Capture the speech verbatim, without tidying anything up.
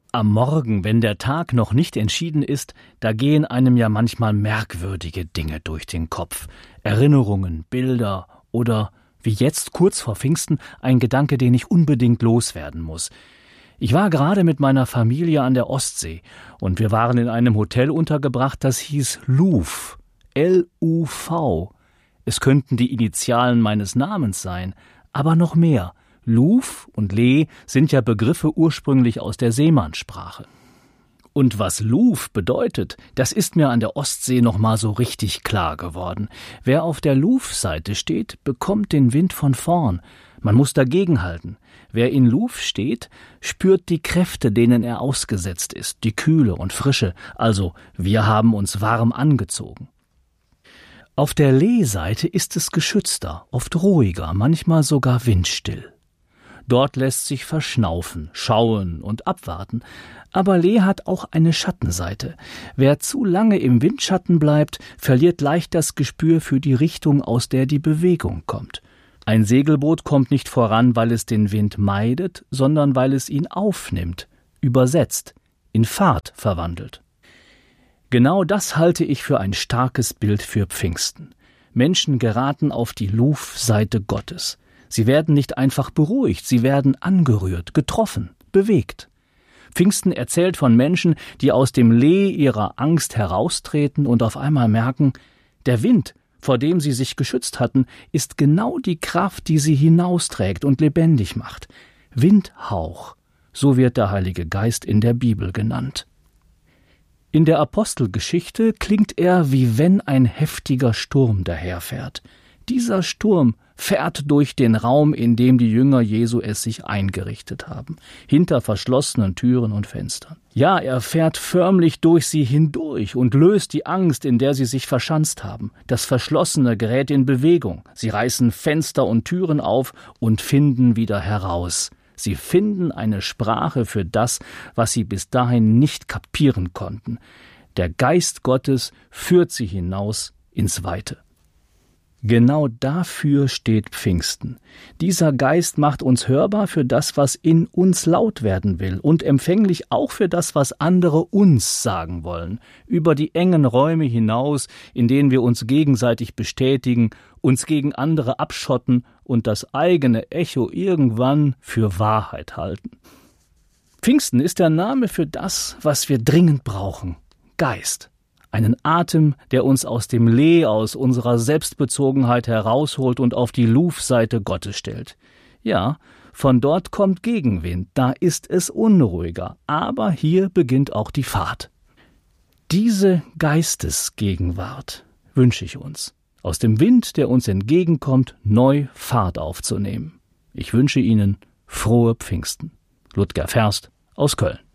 Am Morgen, wenn der Tag noch nicht entschieden ist, da gehen einem ja manchmal merkwürdige Dinge durch den Kopf. Erinnerungen, Bilder oder, wie jetzt kurz vor Pfingsten, ein Gedanke, den ich unbedingt loswerden muss. Ich war gerade mit meiner Familie an der Ostsee und wir waren in einem Hotel untergebracht, das hieß Louvre. L U V. Es könnten die Initialen meines Namens sein, aber noch mehr. Louvre und Le sind ja Begriffe ursprünglich aus der Seemannssprache. Und was Louvre bedeutet, das ist mir an der Ostsee noch mal so richtig klar geworden. Wer auf der Louvre-Seite steht, bekommt den Wind von vorn. Man muss dagegenhalten. Wer in Louvre steht, spürt die Kräfte, denen er ausgesetzt ist, die Kühle und Frische. Also, wir haben uns warm angezogen. Auf der Le-Seite ist es geschützter, oft ruhiger, manchmal sogar windstill. Dort lässt sich verschnaufen, schauen und abwarten. Aber Le hat auch eine Schattenseite. Wer zu lange im Windschatten bleibt, verliert leicht das Gespür für die Richtung, aus der die Bewegung kommt. Ein Segelboot kommt nicht voran, weil es den Wind meidet, sondern weil es ihn aufnimmt, übersetzt, in Fahrt verwandelt. Genau das halte ich für ein starkes Bild für Pfingsten. Menschen geraten auf die Louvre-Seite Gottes. Sie werden nicht einfach beruhigt, sie werden angerührt, getroffen, bewegt. Pfingsten erzählt von Menschen, die aus dem Lee ihrer Angst heraustreten und auf einmal merken, der Wind, vor dem sie sich geschützt hatten, ist genau die Kraft, die sie hinausträgt und lebendig macht. Windhauch, so wird der Heilige Geist in der Bibel genannt. In der Apostelgeschichte klingt er, wie wenn ein heftiger Sturm daherfährt. Dieser Sturm fährt durch den Raum, in dem die Jünger Jesu es sich eingerichtet haben, hinter verschlossenen Türen und Fenstern. Ja, er fährt förmlich durch sie hindurch und löst die Angst, in der sie sich verschanzt haben. Das Verschlossene gerät in Bewegung. Sie reißen Fenster und Türen auf und finden wieder heraus. Sie finden eine Sprache für das, was sie bis dahin nicht kapieren konnten. Der Geist Gottes führt sie hinaus ins Weite. Genau dafür steht Pfingsten. Dieser Geist macht uns hörbar für das, was in uns laut werden will und empfänglich auch für das, was andere uns sagen wollen, über die engen Räume hinaus, in denen wir uns gegenseitig bestätigen, uns gegen andere abschotten und das eigene Echo irgendwann für Wahrheit halten. Pfingsten ist der Name für das, was wir dringend brauchen: Geist. Einen Atem, der uns aus dem Lee, aus unserer Selbstbezogenheit herausholt und auf die Louvre-Seite Gottes stellt. Ja, von dort kommt Gegenwind, da ist es unruhiger, aber hier beginnt auch die Fahrt. Diese Geistesgegenwart wünsche ich uns, aus dem Wind, der uns entgegenkommt, neu Fahrt aufzunehmen. Ich wünsche Ihnen frohe Pfingsten. Ludger Ferst aus Köln.